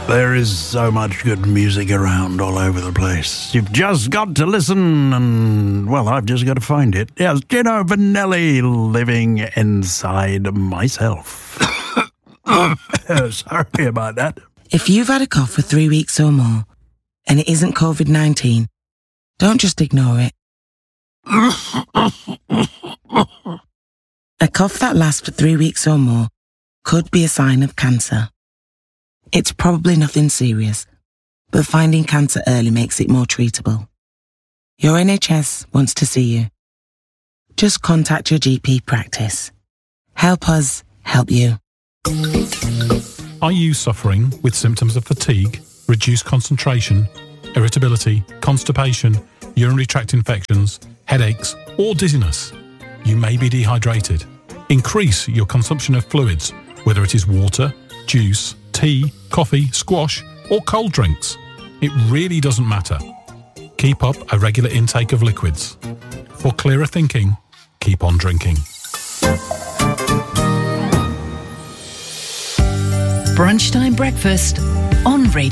There is so much good music around all over the place. You've just got to listen and, well, I've just got to find it. Yes, Gino Vanelli, Living Inside Myself. Sorry about that. If you've had a cough for 3 weeks or more and it isn't COVID-19, don't just ignore it. A cough that lasts for 3 weeks or more could be a sign of cancer. It's probably nothing serious, but finding cancer early makes it more treatable. Your NHS wants to see you. Just contact your GP practice. Help us help you. Are you suffering with symptoms of fatigue, reduced concentration, irritability, constipation, urinary tract infections, headaches, or dizziness? You may be dehydrated. Increase your consumption of fluids, whether it is water, juice, tea, coffee, squash, or cold drinks. It really doesn't matter. Keep up a regular intake of liquids. For clearer thinking, keep on drinking. Brunchtime breakfast on Radio